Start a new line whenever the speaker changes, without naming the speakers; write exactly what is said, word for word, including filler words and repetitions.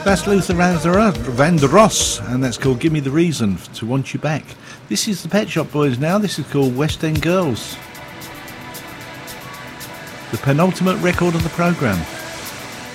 That's Luther Vandross, and that's called Give Me the Reason to Want You Back. This is the Pet Shop Boys now. This is called West End Girls. The penultimate record of the programme.